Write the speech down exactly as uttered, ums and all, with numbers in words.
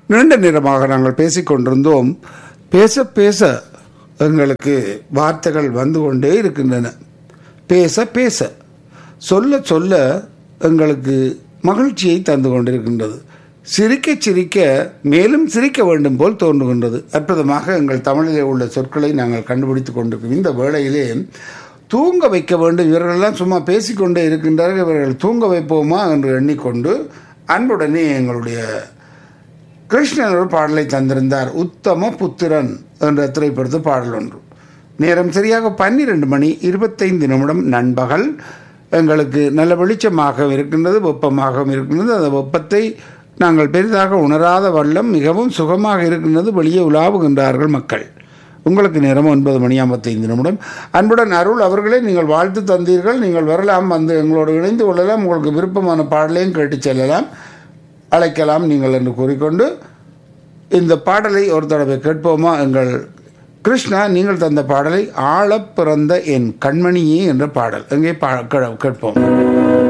நீண்ட நேரமாக நாங்கள் பேசிக்கொண்டிருந்தோம். பேச பேச எங்களுக்கு வார்த்தைகள் வந்து கொண்டே இருக்கின்றன. பேச பேச சொல்ல சொல்ல எங்களுக்கு மகிழ்ச்சியை தந்து கொண்டிருக்கின்றது. சிரிக்க சிரிக்க மேலும் சிரிக்க வேண்டும் போல் தோன்றுகின்றது. அற்புதமாக எங்கள் தமிழிலே உள்ள சொற்களை நாங்கள் கண்டுபிடித்து கொண்டிருக்கிறோம். இந்த வேளையிலே தூங்க வைக்க வேண்டும். இவர்களெல்லாம் சும்மா பேசிக்கொண்டே இருக்கின்றார்கள், இவர்கள் தூங்க வைப்போமா என்று எண்ணிக்கொண்டு அன்புடனே எங்களுடைய கிருஷ்ணன் ஒரு பாடலை தந்திருந்தார். உத்தம புத்திரன் என்ற திரைப்படத்து பாடல் ஒன்று. நேரம் சரியாக பன்னிரண்டு மணி இருபத்தைந்து நிமிடம் நண்பகல். எங்களுக்கு நல்ல வெளிச்சமாக இருக்கின்றது, வெப்பமாகவும் இருக்கின்றது. அந்த வெப்பத்தை நாங்கள் பெரிதாக உணராத வண்ணம் மிகவும் சுகமாக இருக்கின்றது. வெளியே உலாவுகின்றார்கள் மக்கள். உங்களுக்கு நேரம் ஒன்பது மணி ஐம்பத்தைந்து நிமிடம். அன்புடன் அருள் அவர்களே, நீங்கள் வாழ்த்து தந்தீர்கள். நீங்கள் வரலாம், வந்து எங்களோடு இணைந்து கொள்ளலாம். உங்களுக்கு விருப்பமான பாடலையும் கேட்டு செல்லலாம், அழைக்கலாம் நீங்கள் என்று கூறிக்கொண்டு இந்த பாடலை ஒரு தடவை கேட்போமா? எங்கள் கிருஷ்ணா, நீங்கள் தந்த பாடலை ஆழப் பிறந்த என் கண்மணியே என்ற பாடல் எங்கே கேட்போம்.